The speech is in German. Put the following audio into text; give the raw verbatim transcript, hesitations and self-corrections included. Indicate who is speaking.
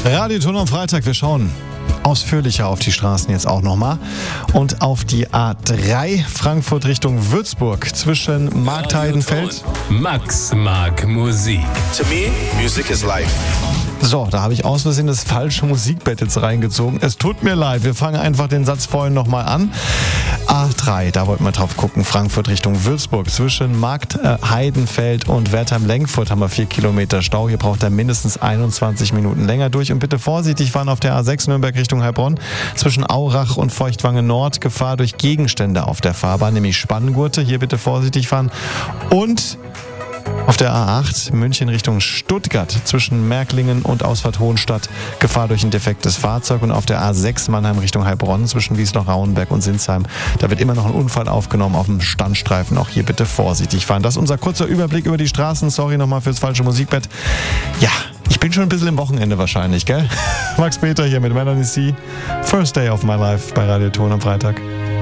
Speaker 1: Radioton am Freitag. Wir schauen ausführlicher auf die Straßen jetzt auch nochmal. Und auf die A drei Frankfurt Richtung Würzburg zwischen Marktheidenfeld.
Speaker 2: Max mag Musik.
Speaker 3: To me, music is life.
Speaker 1: So, da habe ich aus Versehen das falsche Musikbett jetzt reingezogen. Es tut mir leid, wir fangen einfach den Satz vorhin nochmal an. A drei, da wollten wir drauf gucken. Frankfurt Richtung Würzburg. Zwischen Marktheidenfeld und Wertheim-Lenkfurt haben wir vier Kilometer Stau. Hier braucht er mindestens einundzwanzig Minuten länger durch. Und bitte vorsichtig fahren auf der A sechs Nürnberg Richtung Heilbronn. Zwischen Aurach und Feuchtwange Nord Gefahr durch Gegenstände auf der Fahrbahn, nämlich Spanngurte. Hier bitte vorsichtig fahren. Und auf der A acht München Richtung Stuttgart zwischen Märklingen und Ausfahrt Hohenstadt Gefahr durch ein defektes Fahrzeug. Und auf der A sechs Mannheim Richtung Heilbronn zwischen Wiesloch-Rauenberg und Sinsheim. Da wird immer noch ein Unfall aufgenommen auf dem Standstreifen. Auch hier bitte vorsichtig fahren. Das ist unser kurzer Überblick über die Straßen. Sorry nochmal fürs falsche Musikbett. Ja, ich bin schon ein bisschen im Wochenende wahrscheinlich, gell? Max Peter hier mit Melanie C. First Day of My Life bei Radioton am Freitag.